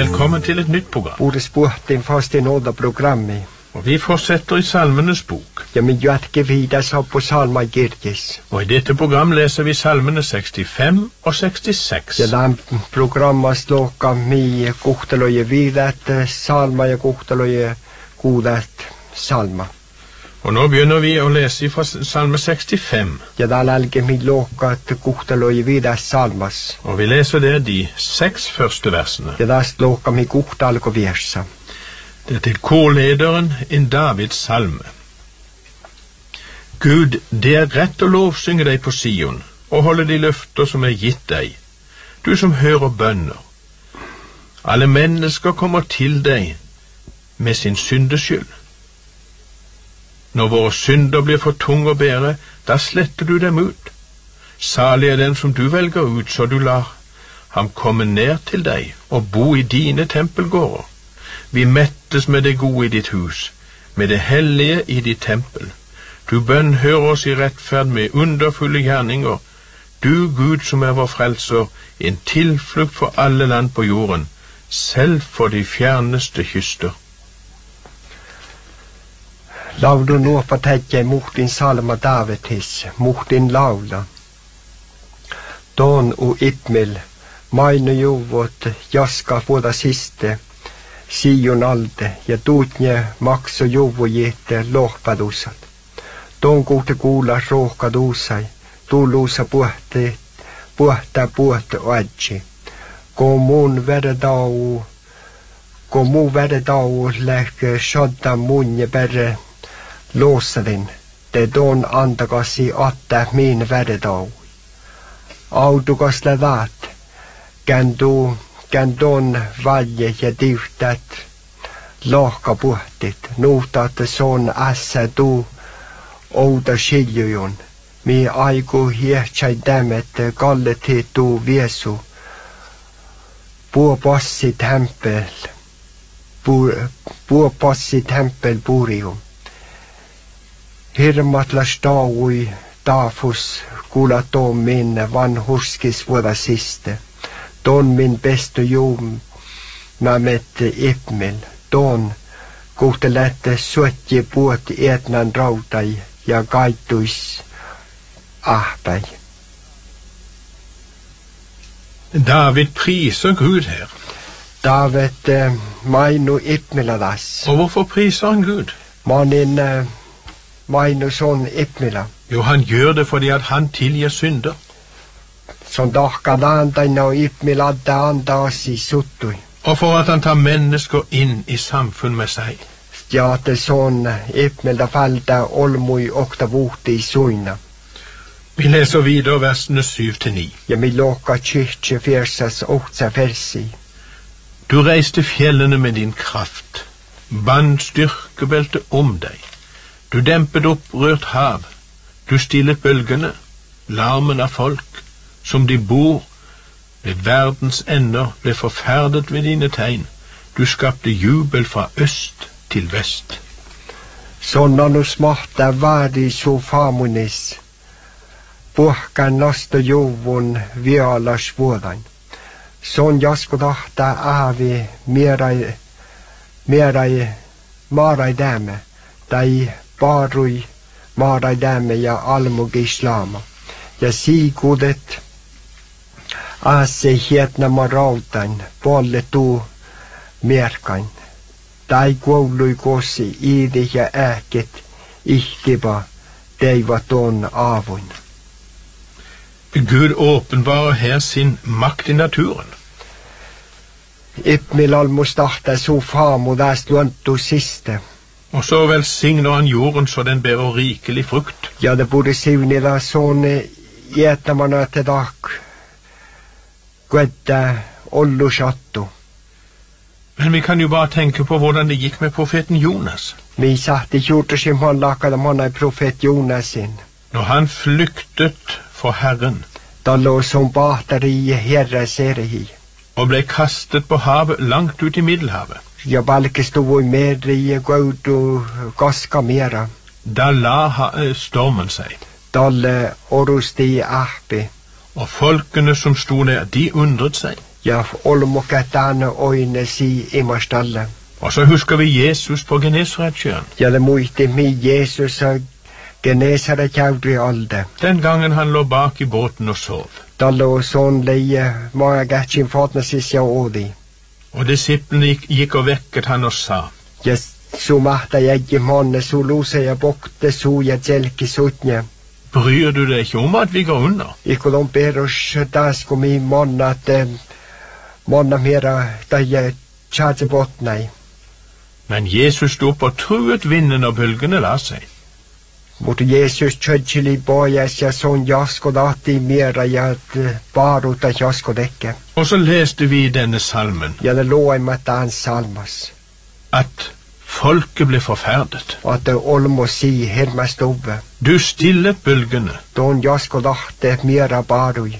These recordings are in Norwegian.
Velkommen til et nytt program. Borde spurt en fast i nåda programmet. Og vi fortsetter i Salmenes bok. Ja, men jag ska vidare så på Salma Girgis. Og i dette program leser vi Salmene 65 og 66. Ja, den programmet slåka mi kuhteloje vidare Salma ja kuhteloje kuudet Salma. Og nå begynner vi å lese fra Salme 65. Ja, den alge mi låkat kuhteloje vidare Salmas. Og vi leser der de 6 første versene. Ja, den slåka mi kuhtalko versa. Det er til korlederen en Davids salme. Gud, det er rett å lovsynge deg på Sion, og holde de løfter som er gitt deg, du som hører bønner. Alle mennesker kommer til deg med sin syndeskyld. Når våre synder blir for tung å bære, da sletter du dem ut. Salig er den som du velger ut, så du lar ham komme ned til deg og bo i dine tempelgårder. Vi mettes med det gode i ditt hus, med det hellige i ditt tempel. Du bønnhører oss i rettferd med underfulle gjerninger. Du, Gud som er vår frelser, en tilflukt for alle land på jorden, selv for de fjerneste kyster. Lav du nå fortelle mot din salma Davidis, mot din laula. Don og Ibmil, maine jovot, jaska voda siste, Sion alde, ja tuutnje makso jouvojete lohpadusat. Ton kuhte kuulla rohkadusai, tulluusa puhta oadji. Ko mun vededau lähkö shodda munje perre loosadin, te ton antakasi atta min vededau. Autukas lävät, Kän ton valje ja tiuhtät lohkapuhtit, nuhtaat son ässä tuu outa siljujun. Mi aiku hiehtsai tämet kalleti tuu viesu. Puopassit hämpel puriu. Hirmatlas taui taafus kuula toon minne vanhurskis vuoda siste. Ton min bestu juum mämet Ibmil. Ton kuhte lätte suotje puot etnan rautai ja kaittuis ahpäi. David priser Gud her. David mainu Ibmiladas. Og hvorfor priser han Gud? Manin mainu son Ibmila. Jo, han gjør det fordi at han tilgir synder. Som dahkan antaina og Ibmila antasi suttui. Og for at han tar mennesker inn i samfunn med seg. Ja, det son Ibmilda falda olmui okta vuhti i suina. Vi leser videre versene 7-9. Ja, mi loka kyrkje versas åtsa versi. Du reiste fjellene med din kraft, band styrkebelte om deg. Du dempet opprørt hav, du stillet bølgene, larmen av folk, som de bor ved verdens ender, ble forferdet ved dine tegn. Du skapte jubel fra øst til vest. Sånn nu smarta vadi så famunis, puhkan nosto juvun vialas vuodan. Sånn jasko tahta aavi maarai däme, tai paarui maarai däme ja almugi islama. Ja siikudet aase hietnama rautan, polle tuu mierkain. Tai koului kossi iidi ja ääket ihtiba teiva ton aavun. Gud åpenbarer her sin makt i naturen. Ibmil almus tahta su faamu täst luontu siste. Og så velsigner han jorden så den bærer rikelig frukt. Ja, det borde siunida sånn jättämana tedak kuetta ollu sattu. Men vi kan jo bare tenke på hvordan det gikk med profeten Jonas. Mi sahti juurtusim han lakada mona profet Jonasin. Når han flyktet for Herren Tallo som pahtari herra serhi. og ble kastet på havet langt ut i Middelhavet. Ja palkistuvui meri gautu kaska mera. Da la stormen seg. Talle orusti ahpi. Og folkene som sto der, de undret seg. Ja olmokatan oine si imastalle. Og så husker vi Jesus på Genesaretsjøen. Ja det muisti mi Jesus og Genesaret kjaudri alde. Den gangen han lå bak i båten og sov. Da lå sånn leie mange gatsin fatna sisja odi. Og disiplene gikk og vekket han og sa, Ja så mahta jeg manne så lose jeg bokte så jeg tjelki sutnje. bryr du deg ikke om at vi går under? Ikke de ber oss dasko mi manna at manna mera da jeg tjadse botnei. Men Jesus sto opp og truet vinden og bølgene la seg. Mot Jesus tjødjeli bojas ja sånn jasko dati mera ja baro ta jasko dekke. Og så leste vi i denne salmen Ja det lå i med dans salmas. at folket ble forferdet. At det olmo si herma stove. Du stillet bølgene, Don jasko dati mera baroi.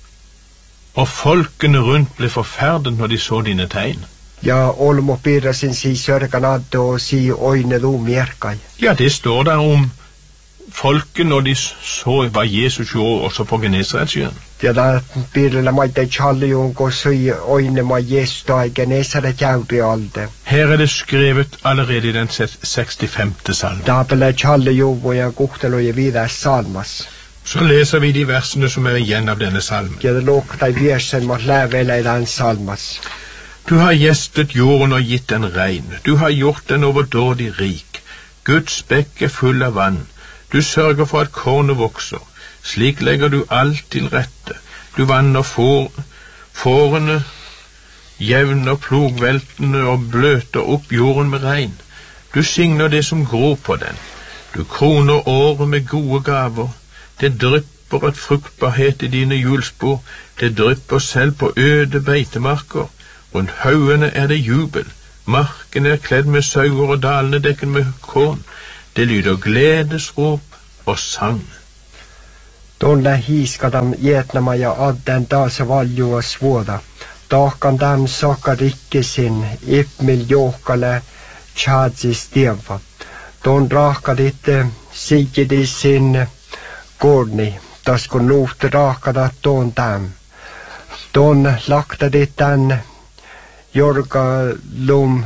og folkene rundt ble forferdet når de så dine tegn. Ja olmo pira sin si sørganadde og si oine do merkai. Ja, det står der om folket når de så hva Jesus gjorde også på Genesaretsjøen. Ja da pira maita challe jo go si oine ma Jesus da i Genesaret jaudri alde. Her er det skrevet allerede i den 65. salmen. Da bela challe jo hvor jeg guktelo je videre salmas. Så leser vi de versene som er igjen av denne salmen. Ja det lukta i versen mot levela i den salmas. Du har gjestet jorden og gitt den regn. Du har gjort den overdådig rik. Guds bekk er full av vann. Du sørger for at kornet vokser. Slik legger du alt til rette. Du vanner fårene, jevner plogveltene og bløter opp jorden med regn. Du signer det som gror på den. Du kroner året med gode gaver. Det drypper et fruktbarhet i dine hjulspor. Det drypper selv på øde beitemarker. Rundt haugene er det jubel. Marken er kledd med sauer og dalene dekket med korn. Det lyder gledesrop og sang. Tuolla hiiskadam Vietnamaja adden taas valju suoda. Tahkan dam saka rikkisin ipmil johkale tjadsis tieva. Tuon rahkadit sikidisin korni. Taskun nuht rahkadat tuon dam. Tuon laktadit tän jorga lum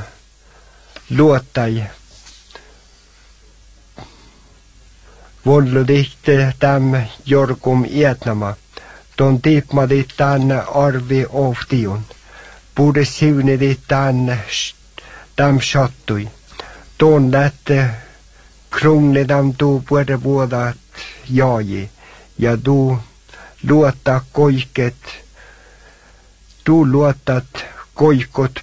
luotai. Volludit täm jorgum Vietnama. Tuon tiipmadit tän arvi oftiun. Pude siunidit täm sattui. Tuon lätte krungnidam tuu puede vuodat jaaji. Ja tuu luottaa koiket. Tuu luottat koikot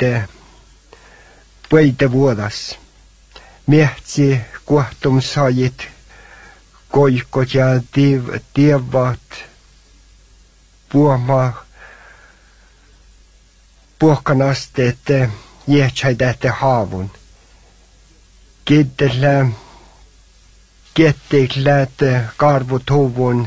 puide vuodas. Miehtsi kohtum saajit koikot ja tievat puhkanasteet jäätsäidätte haavun. Kettikläät karvutuvun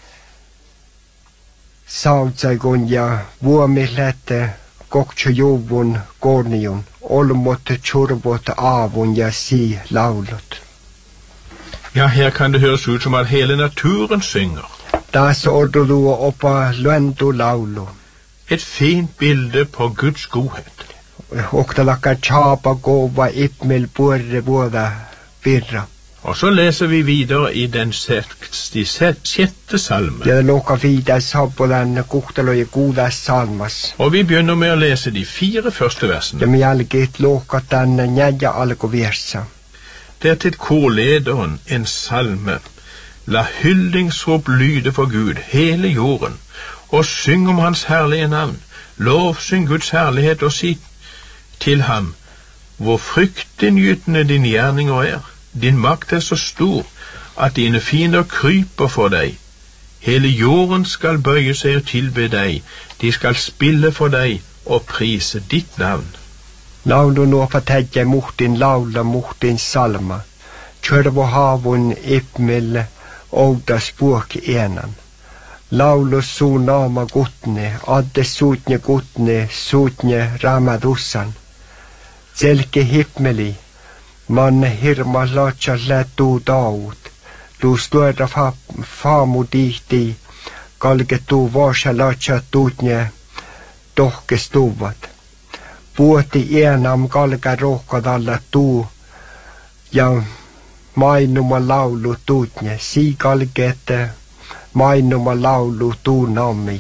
sautsaikun ja vuomilläät koktsujuvun korniun. Olmot, tjurvot, avun ja si laulut. Ja, her kan det høres ut som at hele naturen synger. Das ordu oppa luentu laulu. Et fint bilde på Guds godhet. Oktalakka chapa gova ipmel purre vuoda pirra. Og så leser vi videre i den 66. salmen. Ja loka vida sabbolan kuhtaloje kuudas salmas. Og vi begynner med å lese de 4 første versene. Ja mialgit loka tän njaja alkuvirsa. Det er til korlederen en salme. La hyllingsrop lyde for Gud, hele jorden, og syng om hans herlige navn. Lovsyng Guds herlighet og si til ham, hvor fryktinngytende din gjerninger er. Din makt er så stor at dine fiender kryper for deg. Hele jorden skal bøye seg og tilbe deg. De skal spille for deg og prise ditt navn. Laulu nuo patäjä muhtin laula muhtin salma. Tjörvo haavun ipmil oudas puok enan. Laulu suu naama kutne, adde suutne ramadussan. Selke hipmeli, man hirma laatsa lätuu taut. Tuus tuoda faamu tihti, kalke tuu vaasa laatsa tuutne tohkestuvat. Puoti enam kalka rohkadalla tuu ja mainuma laulu tuutne. Sii kalket mainuma laulu tuu nammi.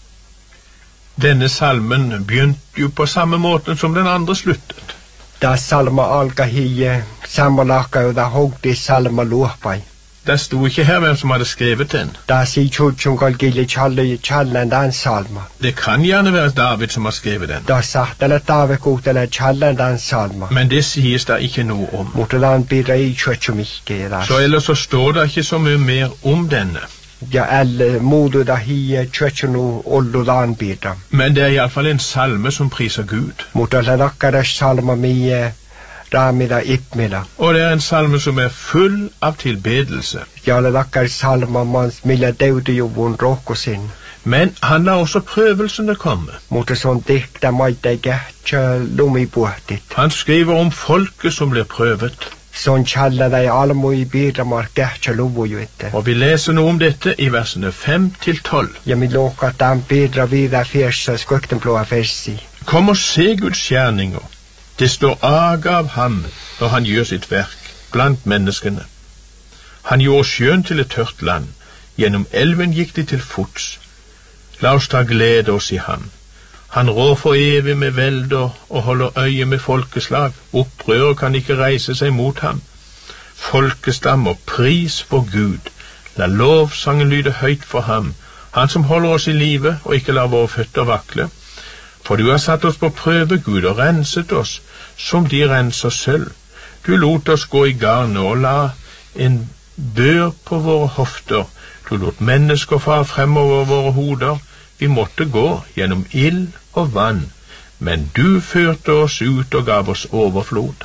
Denne salmen begynte jo på samme måten som den andre sluttet. Da salma alka hie samalaka jo da hogdi salma luopai. Det sto ikke her hvem som hadde skrevet den. Da si tjutjungal gilli challen dan salma. Det kan gjerne være David som har skrevet den. Da sahtele tavekutele challen dan salma. Men det sies da ikke noe om. Mutelan bidra i tjutjumikke da. Så ellers så står det ikke så mye mer om denne. Ja elle modu da hie tjutjunu ollulan bidra. Men det er i alle fall en salme som priser Gud. Mutelan akkara salma mie ramida ipmila. Og det er en salme som er full av tilbedelse. Jale lakkar salma mans milla deudi jo vun rokosin. Men han lar også prøvelsene komme. Mutta sånn dikta maita gætja lumi buhtit. Han skriver om folket som blir prøvet. Sånn tjalla dei almu i bidramar gætja luvu jo ette. Og vi leser noe om dette i versene 5-12. Ja mi loka dan bidra vida fjersa skukten blåa fersi. Kom og se Guds gjerninger. Det står aga av ham når han gjør sitt verk blant menneskene. Han gjorde sjøen til et tørt land. Gjennom elven gikk de til fots. La oss ta glede oss i ham. Han rår for evig med velder og holder øye med folkeslag. Opprører kan ikke reise seg mot ham. Folkestammer, pris for Gud. La lovsangen lyde høyt for ham. Han som holder oss i live og ikke lar våre føtter vakle. For du har satt oss på prøve, Gud, og renset oss, som de renser sølv. Du lot oss gå i garnet og la en bør på våre hofter. Du lot mennesker fare fremover våre hoder. Vi måtte gå gjennom ild og vann, men du førte oss ut og gav oss overflod.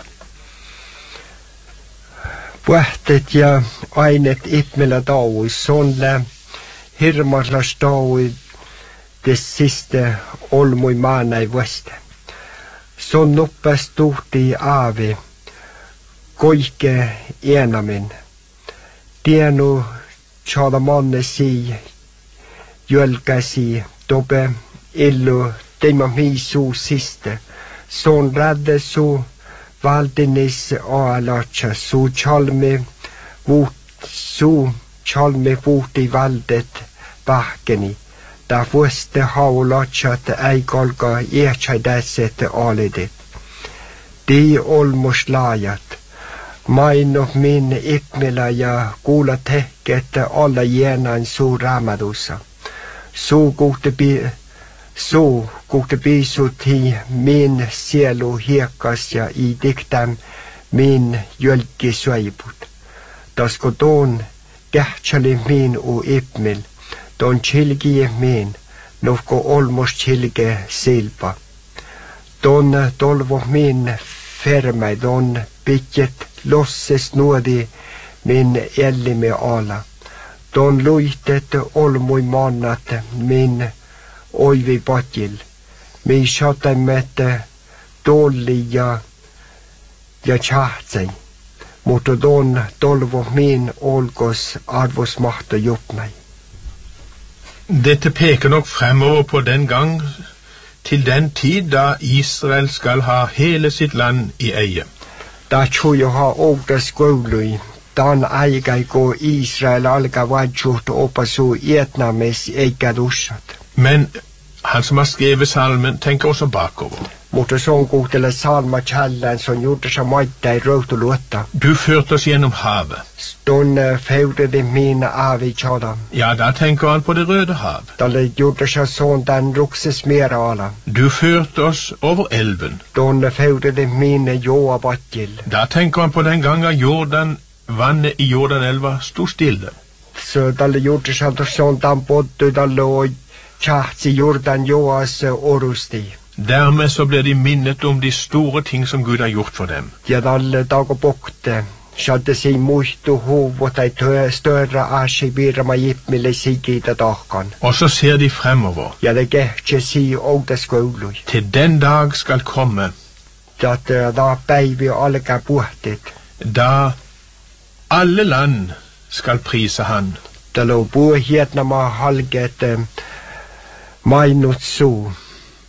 Vuhtet ja ainet ipmela daui, sånne hirmarlas daui det siste olmui maana i vueste. Så noppa stort i ave, koike enamin. Tienu tjada manne si, jölka si, dobe illu teima misu siste. Sån radde su valdinis aalacha, su chalme vut i valdet bakkeni. Da vueste haulachat eikolka iechai desete alidit. Di olmus laajat. Maino min ipmila ja kuula tehket alla jenan su ramadussa. Su kuhte pisut hi min sielu hiekas ja i diktam min jölki suaiput. Tasko tuon kähtsali min u ipmil. Don chilgie min, nufko olmos chilge silpa. Don tolvo min fermai, don pitjet losses nuodi min ellime ala. Don luitet olmui mannat min oivi patjil. Mi shatamet dolli ja tjahtsei. Mutta don tolvo min olkos arvosmahta jupnai. Dette peker nok fremover på den gang, til den tid da Israel skal ha hele sitt land i eie. Da tjojo ha ågda skålui, dan eiga gå Israel alga vajut oppa så etnames eiga dussat. Men han som har skrevet salmen tenker også bakover. Mutta sån kuhtele salma challan som gjorde seg maita i røytuluotta. Du førte oss gjennom havet. Stånd feudede mine avi tjada. Ja, da tenker han på det røde hav. Da gjorde seg sånn den rukses mer ala. Du førte oss over elven. Stånd feudede mine joa batjil. Da tenker han på den gangen vannet i Jordanelva stod stille. Så da gjorde seg sånn den bodde da lå tjahts i Jordan joas orusti. Dermed så blir de minnet om de store ting som Gud har gjort for dem. Ja, alle dager bokte, skjadde seg mot og hoved ei større asje bira ma gippmille sigida dagen. Og så ser de fremover. Ja, det gætje si og det skålui. Til den dag skal komme. Da baby alle ga bortet. Da alle land skal prise han. Da lå bohetna ma halget mainut so.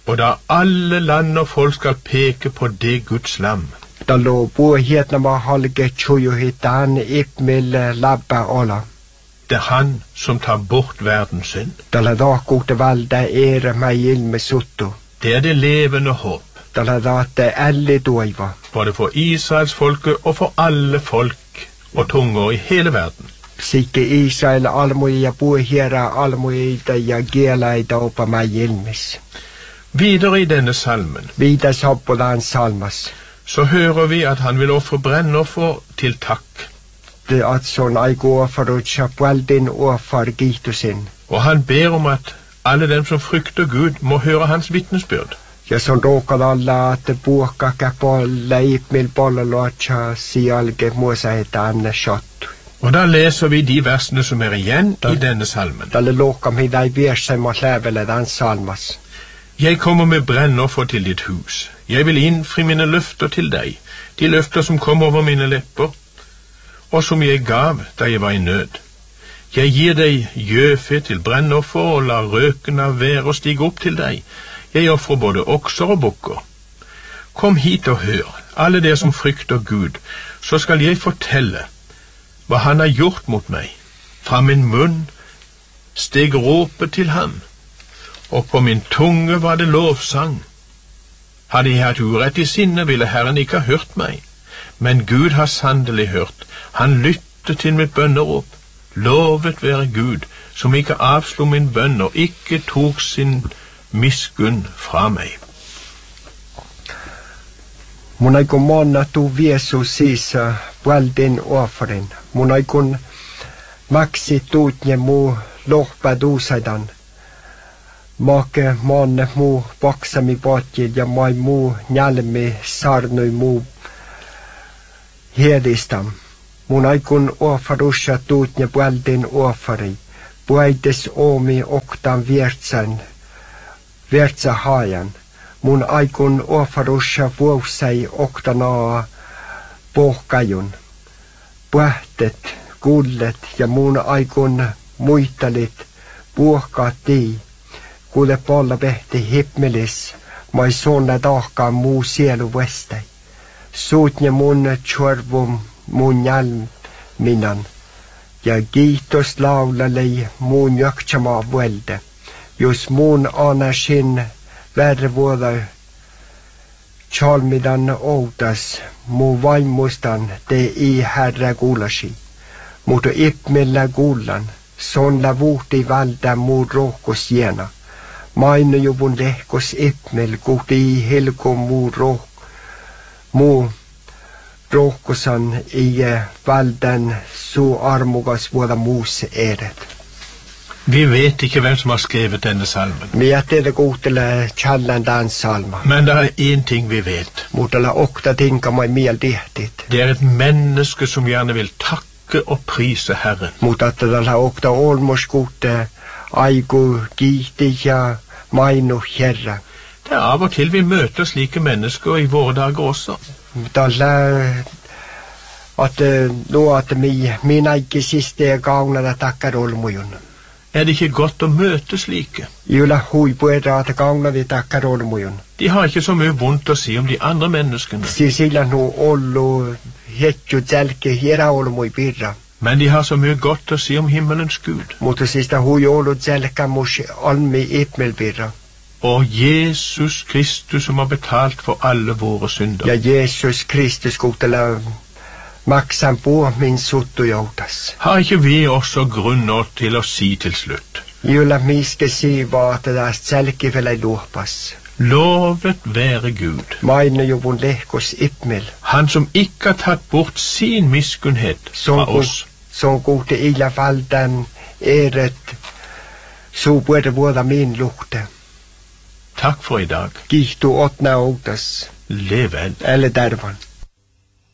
Og da alle land og folk skal peke på det Guds lam. Da lå bohetna ma halge tjojo hitan ipmil labba ola. Det er han som tar bort verdens synd. Da la da gode valda meg ilme sutto. Det er det levende håp. Da la da te alle doiva. Både for Israels folke og for alle folk og tunger i hele verden. Sikke Israel almoja bohera almoja ja gela da oppa meg ilmes. Videre i denne salmen Videre sabbolan salmas. så hører vi at han vil ofre brennoffer til takk. Det at sånn ei går for å kjøpe din og for gitusin. Og han ber om at alle dem som frykter Gud må høre hans vittnesbyrd. Ja sånn råkad alla at boka kapå leip mil bollalåtja si alge måsa et annet kjøtt. Og da leser vi de versene som er igjen i denne salmen. Da le låkam hi dei versen må levele den salmas. Jeg kommer med brennoffer til ditt hus. Jeg vil innfri mine løfter til deg, de løfter som kom over mine lepper, og som jeg gav da jeg var i nød. Jeg gir deg gjøfe til brennoffer og lar røken av været stige opp til deg. Jeg offrer både okser og bukker. Kom hit og hør, alle dere som frykter Gud, så skal jeg fortelle hva han har gjort mot meg. Fra min munn steg råpet til ham, og på min tunge var det lovsang. Hadde jeg hatt urett i sinne, ville Herren ikke ha hørt meg. Men Gud har sannelig hørt. Han lyttet til mitt bønnerop. Lovet være Gud, som ikke avslo min bønn og ikke tok sin miskunn fra meg. Monaikon monna tu viesu sisa pualdin offeren. Monaikon maksi tuutne mu lohpa duusaidan. Make manne mu baksami patjid ja mai mu njalmi sarnui mu hedistam. Monaikon offerusha tuutne pualdin offeri. Puaides omi oktan viertsa hajan. Mun aikun offerusha vuosai oktanaa pohkajun. Puhtet, kullet ja mun aikun muittalit puhkati. Kuule polla vehti himmelis, mai sonne tahkaa muu sielu vestei. Suutne mun tjorvum mun jalminan, ja kiitos laulalei mun jöktsama vuelde. Jos mun anasin värvuoda tjalmidan outas, mu vaimustan te i herra kuulasi. Mutta ipmillä kuullan, sonla vuhti valda mu rohkos jena. Mainu juvun lehkos ipmel kuhti helko mu rohkosan i valdan så armugas vuoda muus eret. Vi vet ikke hvem som har skrevet denne salmen. Vi det kuhtele challan dan salma. Men det er en ting vi vet. Mutala okta tinka mai miel dihtit. Det er et menneske som gjerne vil takke og prise Herren. Mutatala okta olmos kuhte aiku kiihti ja mainu herra. Det er av og til vi møter slike mennesker i våre dager også. Tällä att luot minä ikke siste gaunana takkar olmujun. Er det ikke godt å møte slike? Julla huipuera at gaunana takkar olmujun. De har ikke så mye vondt å si om de andre menneskene. Sillä nu ollu hetju tälke hiera olmui pirra. Men de har så mye godt å si om himmelens Gud. Mutta sista hui ollu tälka mus almi ipmel pirra. Og Jesus Kristus som har betalt for alle våre synder. Ja Jesus Kristus kuutela maksan på min suttujoutas. Har ikke vi også grunner til å si til slutt? Julla miske siva at det selkivela luopas. Lovet være Gud. Maine juvun lehkos ipmel. Han som ikke har tatt bort sin miskunnhet fra oss. Som kuute illa valdan eret så burde vuoda min lukte. Takk for i dag. Kihtu otna outas. Lev vel. Eller dervan.